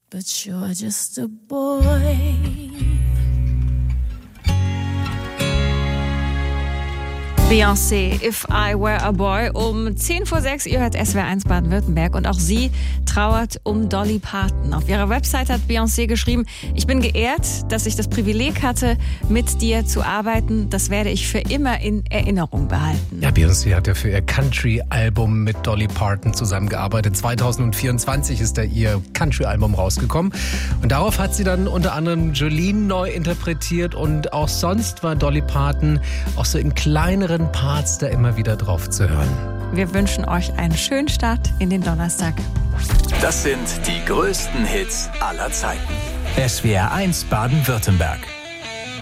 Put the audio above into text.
but you're just a boy. Beyoncé, If I Were a Boy, um 5:10. Ihr hört SWR1 Baden-Württemberg und auch sie trauert um Dolly Parton. Auf ihrer Website hat Beyoncé geschrieben: Ich bin geehrt, dass ich das Privileg hatte, mit dir zu arbeiten. Das werde ich für immer in Erinnerung behalten. Ja, Beyoncé hat ja für ihr Country-Album mit Dolly Parton zusammengearbeitet. 2024 ist da ihr Country-Album rausgekommen. Und darauf hat sie dann unter anderem Jolene neu interpretiert. Und auch sonst war Dolly Parton auch so in kleineren Parts da immer wieder drauf zu hören. Wir wünschen euch einen schönen Start in den Donnerstag. Das sind die größten Hits aller Zeiten. SWR1 Baden-Württemberg.